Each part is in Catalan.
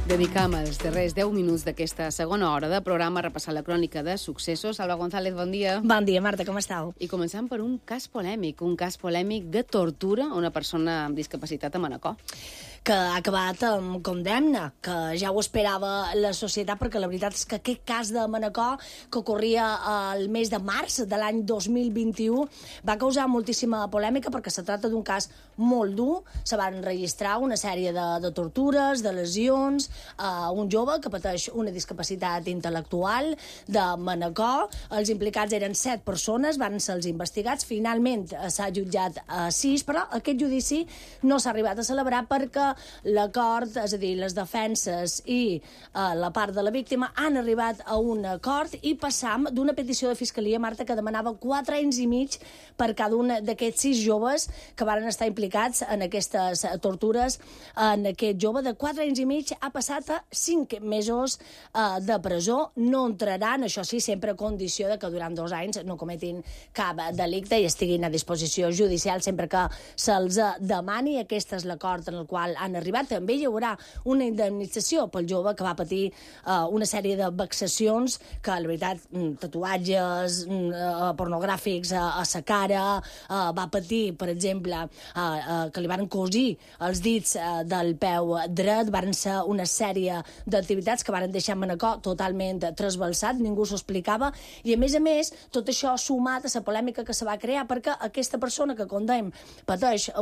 Dedicam els darrers 10 minuts d'aquesta segona hora de programa a repassar la crònica de successos. Alba González, bon dia. Bon dia, Marta, com estàu? I començant per un cas polèmic de tortura a una persona amb discapacitat a Manacor. Que ha acabat amb condemna, que ja ho esperava la societat, perquè la veritat és que aquest cas de Manacor, que ocorria el mes de març de l'any 2021, va causar moltíssima polèmica perquè se tracta d'un cas molt dur. Se van registrar una sèrie de tortures, de lesions, un jove que pateix una discapacitat intel·lectual de Manacor. Els implicats eren 7 persones, van ser els investigats. Finalment s'ha jutjat 6, però aquest judici no s'ha arribat a celebrar perquè l'acord, és a dir, les defenses i la part de la víctima han arribat a un acord i passam d'una petició de Fiscalia, Marta, que demanava 4 anys i mig per cada un d'aquests 6 joves que van estar implicats en aquestes tortures. En aquest jove de 4 anys i mig ha passat a 5 mesos de presó. No entraran, això sí, sempre a condició de que durant 2 anys no cometin cap delicte i estiguin a disposició judicial sempre que se'ls demani. Aquest és l'acord en el qual han arribat. També hi haurà una indemnització pel jove que va patir una sèrie de vexacions, que la veritat, tatuatges pornogràfics a sa cara, va patir, per exemple, que li van cosir els dits del peu dret, van ser una sèrie d'activitats que van deixar Manacor totalment trasbalsat, ningú s'ho explicava, i a més, tot això sumat a la polèmica que se va crear, perquè aquesta persona que condemn pateix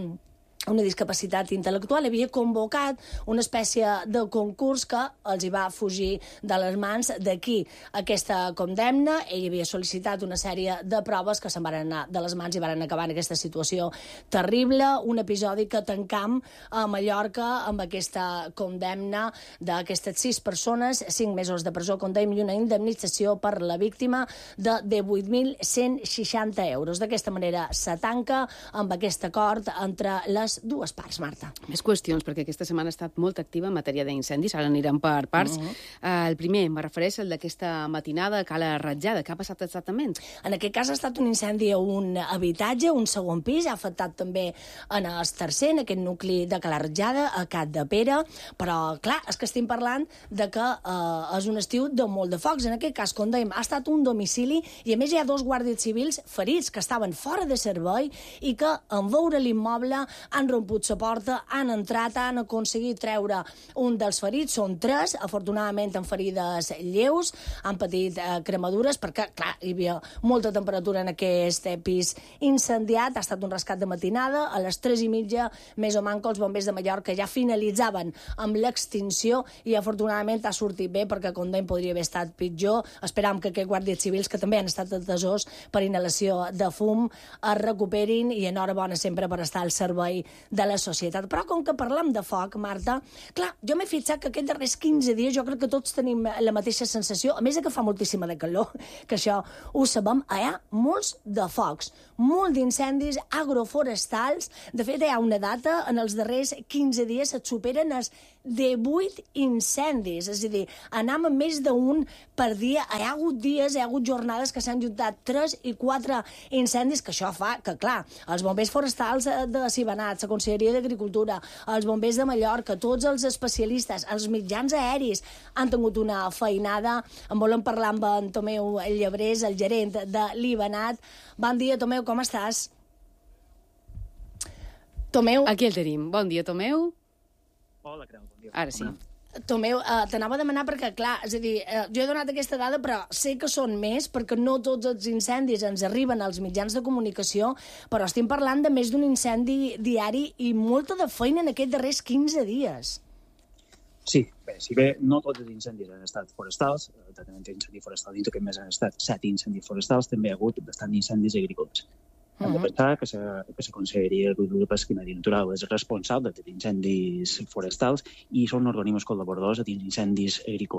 una discapacitat intel·lectual havia convocat una espècie de concurs que els hi va fugir de les mans. D'aquí aquesta condemna. Ell havia sol·licitat una sèrie de proves que se'n van anar de les mans i van acabar en aquesta situació terrible. Un episodi que tancam a Mallorca amb aquesta condemna d'aquestes 6 persones, 5 mesos de presó, condemna i una indemnització per la víctima de 18.160 euros. D'aquesta manera se tanca amb aquest acord entre les dues parts, Marta. Més qüestions, perquè aquesta setmana ha estat molt activa en matèria d'incendis, ara anirem per parts. El primer, me refereix al d'aquesta matinada a Cala Ratjada. Què ha passat exactament? En aquest cas ha estat un incendi a un habitatge, un segon pis, ha afectat també en el tercer, en aquest nucli de Cala Ratjada, a Capdepera, però, clar, és que estem parlant de que és un estiu de molt de focs. En aquest cas, com dèiem, ha estat un domicili i, a més, hi ha 2 guàrdies civils ferits que estaven fora de servei i que, en veure l'immoble, han romput la porta, han entrat, han aconseguit treure un dels ferits. Són 3, afortunadament amb ferides lleus, han patit cremadures perquè, clar, hi havia molta temperatura en aquest pis incendiat. Ha estat un rescat de matinada. A les 3:30, més o manco, els bombers de Mallorca ja finalitzaven amb l'extinció i afortunadament ha sortit bé, perquè com dèiem podria haver estat pitjor. Esperam que aquests guàrdies civils, que també han estat atesors per inhalació de fum, es recuperin i enhorabona sempre per estar al servei de la societat. Però com que parlem de foc, Marta, clar, jo m'he fixat que aquests darrers 15 dies jo crec que tots tenim la mateixa sensació, a més que fa moltíssima de calor, que això ho sabem, hi ha molts de focs, molt d'incendis agroforestals. De fet, hi ha una data, en els darrers 15 dies et superen els 18 incendis, és a dir, anam amb més d'un per dia. Hi ha hagut dies, hi ha hagut jornades que s'han juntat 3 i 4 incendis, que això fa que, clar, els bombers forestals de Sibanat, la Conselleria d'Agricultura, els bombers de Mallorca, tots els especialistes, els mitjans aeris han tingut una feinada. En volem parlar amb en Tomeu Llebrés, el gerent de l'Ibanat. Bon dia, Tomeu, com estàs? Tomeu... Aquí el tenim. Bon dia, Tomeu. Hola, Creu, bon dia. Ara sí. Tomeu, t'anava a demanar perquè, clar, és a dir, jo he donat aquesta dada, però sé que són més, perquè no tots els incendis ens arriben als mitjans de comunicació, però estem parlant de més d'un incendi diari i molta de feina en aquests darrers 15 dies. Sí, bé, si bé no tots els incendis han estat forestals, també incendi forestal dins d'aquest mes han estat 7 incendis forestals, també hi ha hagut bastant incendis agrícoles. Hem de pensar que la Conselleria d'Agricultura, Pesca i Medi Natural és responsable dels incendis forestals i són organismes col·laboradors dins incendis agrícoles.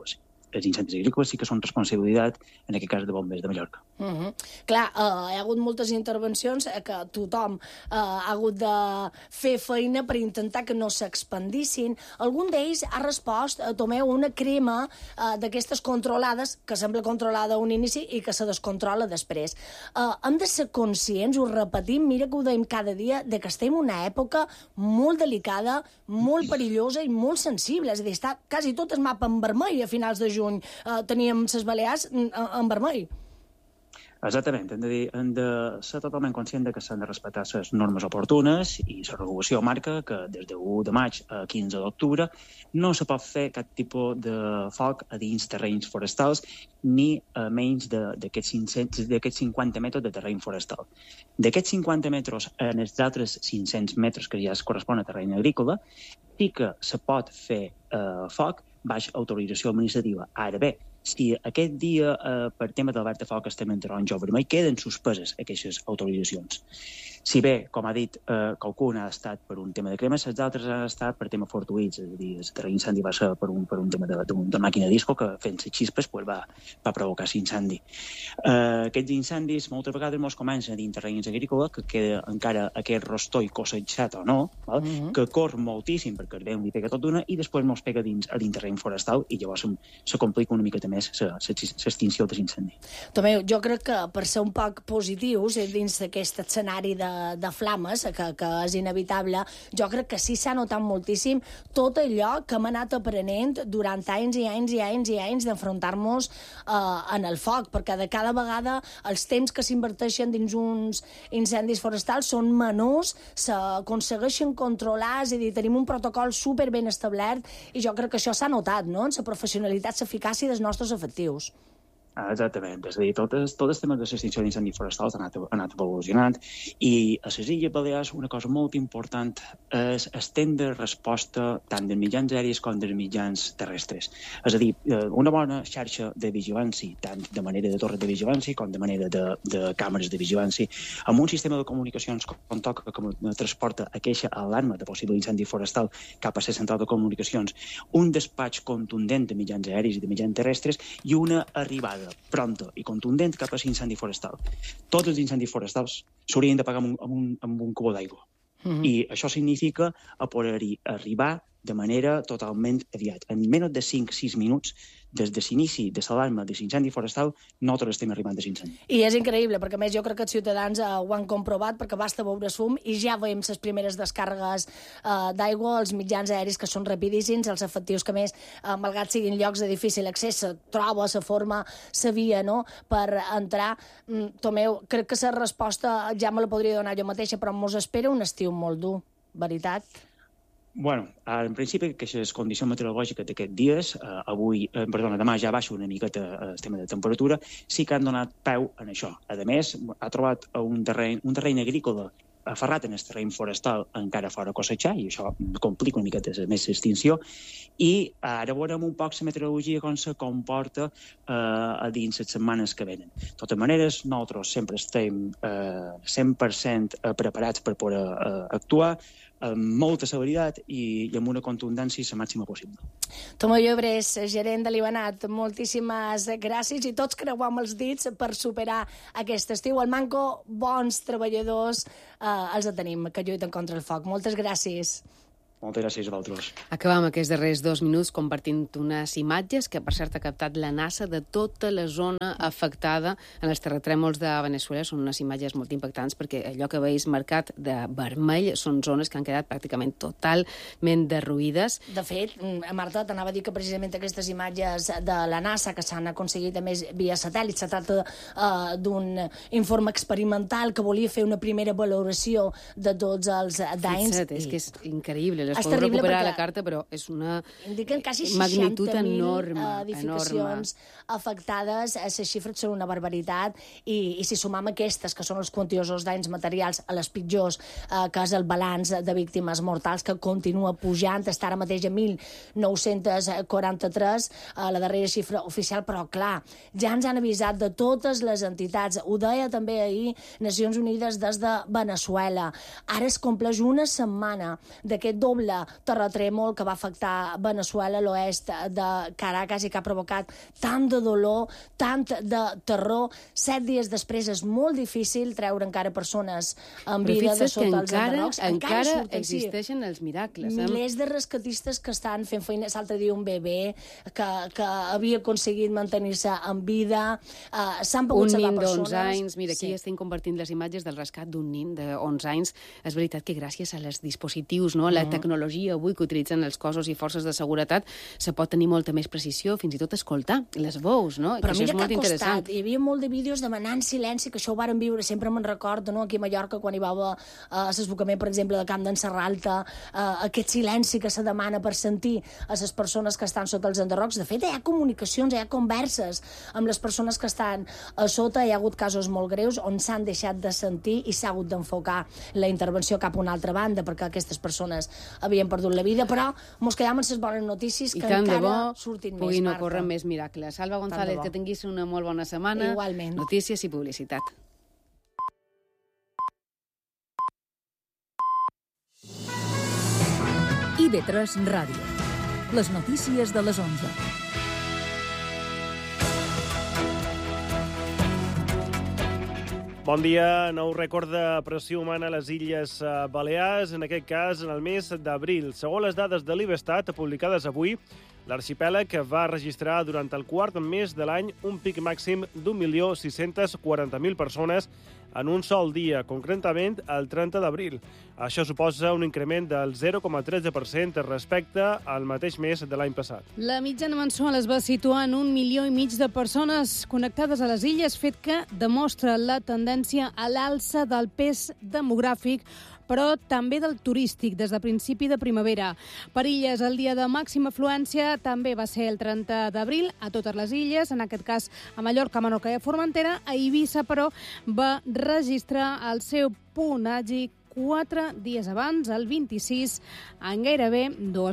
els incendis agrícoles sí que són responsabilitat, en aquest cas, de Bombers de Mallorca. Clar, hi ha hagut moltes intervencions que tothom ha hagut de fer feina per intentar que no s'expandissin. Algun d'ells ha respost, Tomeu, una crema d'aquestes controlades, que sembla controlada a un inici i que se descontrola després. Hem de ser conscients, ho repetim, mira que ho deim cada dia, de que estem en una època molt delicada, molt perillosa i molt sensible. És a dir, està quasi tot el mapa en vermell a finals de juny. Teníem les Balears en vermell. Exactament, hem de ser totalment conscient que s'han de respectar les normes oportunes i la regulació marca que des de 1 de maig a 15 d'octubre no se pot fer cap tipus de foc a dins terrenys forestals ni a menys d'aquests 50 metres de terreny forestal. D'aquests 50 metres en els altres 500 metres que ja es correspon a terreny agrícola, sí que se pot fer foc baix autorització administrativa. Ara bé, si aquest dia, per tema d'alerta de foc, estem en taronja o vermell, queden suspeses aquestes autoritzacions. Si bé, com ha dit, qualcun ha estat per un tema de crema, els altres han estat per tema fortuïts, és a dir, el terreny incendi va ser per un tema de màquina disco que fent les xispes va provocar l'incendi. Aquests incendis moltes vegades ens comencen dins terrenys agrícoles, que queda encara aquest rostoll cossejat o no, que corre moltíssim perquè el vent li pega tot d'una i després ens pega a dins terreny forestal i llavors se complica una miqueta més l'extinció de l'incendi. Tomeu, jo crec que per ser un poc positius dins d'aquest escenari de flames, que és inevitable, jo crec que sí s'ha notat moltíssim tot allò que hem anat aprenent durant anys i anys i anys i anys d'enfrontar-nos en el foc, perquè de cada vegada els temps que s'inverteixen dins uns incendis forestals són menors, s'aconsegueixen controlar, és a dir, tenim un protocol super ben establert i jo crec que això s'ha notat, no?, en la professionalitat, l'eficàcia dels nostres efectius. Exactament, és a dir, tots els temes de l'extinció d'incendis forestals han anat evolucionant i a les Illes Balears una cosa molt important és el temps de resposta tant dels mitjans aèris com dels mitjans terrestres. És a dir, una bona xarxa de vigilància, tant de manera de torres de vigilància com de manera de càmeres de vigilància, amb un sistema de comunicacions com toca, que transporta aquella alarma de possible incendi forestal cap a la central de comunicacions, un despatx contundent de mitjans aèris i de mitjans terrestres i una arribada pronta i contundent cap a l'incendi forestal. Tots els incendis forestals s'haurien de pagar amb un cubó d'aigua. I això significa poder-hi arribar de manera totalment aviat. En menys de 5-6 minuts, des de l'inici de l'alarma de l'incendi forestal, nosaltres estem arribant a l'incendi. I és increïble, perquè més jo crec que els ciutadans ho han comprovat, perquè basta veure fum i ja veiem les primeres descàrregues d'aigua, els mitjans aèris que són rapidíssims, els efectius que més, malgrat siguin llocs de difícil accés, se troba la forma, la via, no?, per entrar. Tomeu, crec que la resposta ja me la podria donar jo mateixa, però mos espera un estiu molt dur, veritat? Bueno, en principi, aquestes condicions meteorològiques d'aquests dies, demà ja baixa una miqueta el tema de temperatura, sí que han donat peu en això. A més, ha trobat un terreny agrícola aferrat en el terreny forestal encara fora cossejar, i això complica una miqueta més l'extinció, i ara veurem un poc la meteorologia com se comporta a dins les setmanes que venen. De totes maneres, nosaltres sempre estem 100% preparats per poder actuar, amb molta severitat i amb una contundència la màxima possible. Tomeu Llobres, gerent de l'Ivanat, moltíssimes gràcies i tots creuam els dits per superar aquest estiu. Al Manco, bons treballadors els tenim, que lluiten contra el foc. Moltes gràcies. Moltes gràcies a vosaltres. Acabam aquests darrers 2 minuts compartint unes imatges que, per cert, ha captat la NASA de tota la zona afectada en els terratrèmols de Veneçuela. Són unes imatges molt impactants perquè allò que veus marcat de vermell són zones que han quedat pràcticament totalment derruïdes. De fet, Marta, t'anava a dir que precisament aquestes imatges de la NASA que s'han aconseguit a més via satèl·lit, se tracta d'un informe experimental que volia fer una primera valoració de tots els danys. És que és increïble. Les podeu recuperar a la carta, però és una magnitud enorme. Edificacions afectades, les xifres són una barbaritat, i si sumam aquestes, que són els quantiosos danys materials, a les pitjors, que és el balanç de víctimes mortals, que continua pujant, està ara mateix a 1.943, la darrera xifra oficial, però clar, ja ens han avisat de totes les entitats. Ho deia també ahir Nacions Unides des de Veneçuela. Ara es compleix una setmana d'aquest doble doble terratrèmol que va afectar Veneçuela, l'oest de Caracas, i que ha provocat tant de dolor, tant de terror. 7 dies després és molt difícil treure encara persones en vida de sota els enderrocs. Encara existeixen els miracles. Milers de rescatistes que estan fent feina. L'altre dia un bebè que havia aconseguit mantenir-se en vida. S'han pogut salvar persones. Un nin d'11 anys. Mira, aquí estem compartint les imatges del rescat d'un nin d'11 anys. És veritat que gràcies a els dispositius, no, a la tecnologia avui que utilitzen els cossos i forces de seguretat, se pot tenir molta més precisió, fins i tot escoltar les veus, no? Però mira és molt que ha interessant. costat. Hi havia molt de vídeos demanant silenci, que això ho varen viure, sempre me'n recordo, no? Aquí a Mallorca, quan hi va haver l'esbocament, per exemple, de Camp d'en Serralta, aquest silenci que se demana per sentir a les persones que estan sota els enderrocs. De fet, hi ha comunicacions, hi ha converses amb les persones que estan a sota. Hi ha hagut casos molt greus on s'han deixat de sentir i s'ha hagut d'enfocar la intervenció cap a una altra banda, perquè aquestes persones havien perdut la vida, però mos quedam amb les bones notícies que encara surtin més, puguin Marta. ocórrer més miracles. Salva González, que tinguis una molt bona setmana. Igualment. Notícies i publicitat. IB3 Ràdio. Les notícies de les 11. Bon dia. Nou rècord de pressió humana a les Illes Balears, en aquest cas en el mes d'abril. Segons les dades de l'Ibestat, publicades avui, l'arxipèlag va registrar durant el quart mes de l'any un pic màxim d'1.640.000 persones en un sol dia, concretament el 30 d'abril. Això suposa un increment del 0,13% respecte al mateix mes de l'any passat. La mitjana mensual es va situar en 1,5 milions de persones connectades a les illes, fet que demostra la tendència a l'alça del pes demogràfic, però també del turístic des de principi de primavera. Per illes, el dia de màxima afluència també va ser el 30 d'abril a totes les illes, en aquest cas a Mallorca, Menorca i a Formentera. A Eivissa, però, va registrar el seu punt àlgid 4 dies abans, el 26, en gairebé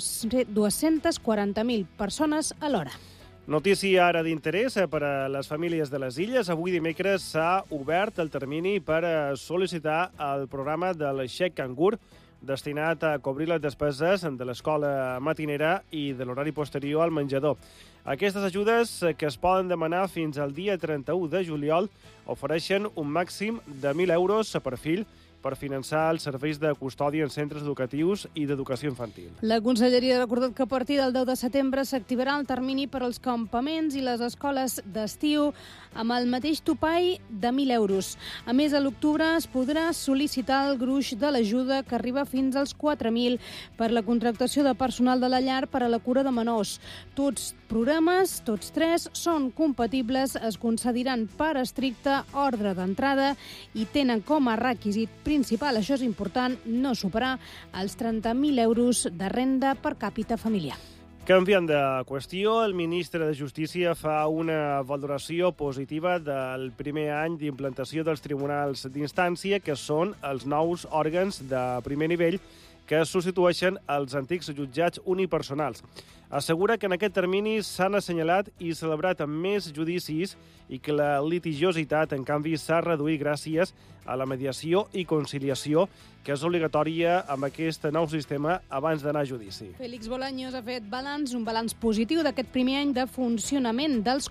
240.000 persones a l'hora. Notícia ara d'interès per a les famílies de les illes. Avui dimecres s'ha obert el termini per sol·licitar el programa del xec cangur destinat a cobrir les despeses de l'escola matinera i de l'horari posterior al menjador. Aquestes ajudes, que es poden demanar fins al dia 31 de juliol, ofereixen un màxim de 1.000 euros per fill per finançar els serveis de custòdia en centres educatius i d'educació infantil. La Conselleria ha recordat que a partir del 10 de setembre s'activarà el termini per als campaments i les escoles d'estiu amb el mateix topall de 1.000 euros. A més, a l'octubre es podrà sol·licitar el gruix de l'ajuda, que arriba fins als 4.000 per la contractació de personal de la llar per a la cura de menors. Tots programes, tots tres, són compatibles, es concediran per estricte ordre d'entrada i tenen com a requisit principal, això és important, no superar els 30.000 euros de renda per càpita familiar. Canviant de qüestió, el ministre de Justícia fa una valoració positiva del primer any d'implantació dels tribunals d'instància, que són els nous òrgans de primer nivell que substitueixen els antics jutjats unipersonals. Assegura que en aquest termini s'han assenyalat i celebrat més judicis i que la litigiositat, en canvi, s'ha reduït gràcies a la mediació i conciliació, que és obligatòria amb aquest nou sistema abans d'anar a judici. Félix Bolaños ha fet un balanç positiu d'aquest primer any de funcionament dels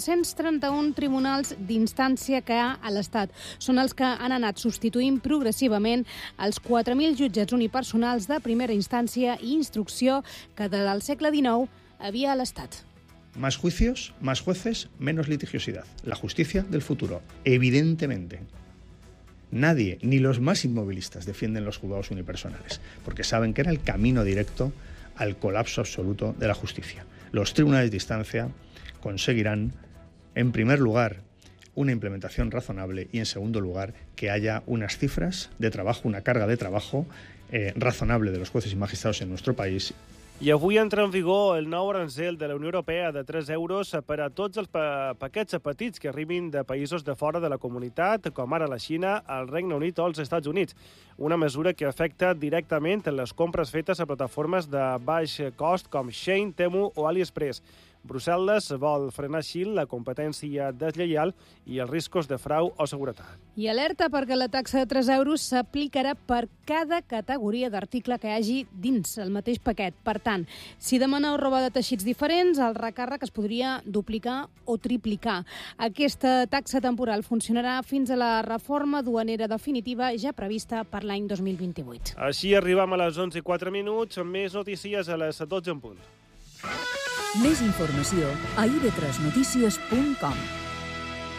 431 tribunals d'instància que hi ha a l'Estat. Són els que han anat substituint progressivament els 4.000 jutjats unipersonals de primera instància i instrucció que des del segle XIX havia a l'Estat. Más juicios, más jueces, menos litigiosidad. La justicia del futuro, evidentemente. Nadie, ni los más inmovilistas, defienden los juzgados unipersonales, porque saben que era el camino directo al colapso absoluto de la justicia. Los tribunales de instancia conseguirán, en primer lugar, una implementación razonable y, en segundo lugar, que haya unas cifras de trabajo, una carga de trabajo razonable de los jueces y magistrados en nuestro país. I avui entra en vigor el nou arancel de la Unió Europea de 3 euros per a tots els paquets petits que arribin de països de fora de la comunitat, com ara la Xina, el Regne Unit o els Estats Units. Una mesura que afecta directament les compres fetes a plataformes de baix cost com Shein, Temu o AliExpress. Brussel·les vol frenar així la competència deslleial i els riscos de frau o seguretat. I alerta perquè la taxa de 3 euros s'aplicarà per cada categoria d'article que hi hagi dins el mateix paquet. Per tant, si demaneu roba de teixits diferents, el recàrrec es podria duplicar o triplicar. Aquesta taxa temporal funcionarà fins a la reforma duanera definitiva ja prevista per l'any 2028. Així arribem a les 11:04, amb més notícies a les 12 en punt. Més informació a ib3notícies.com.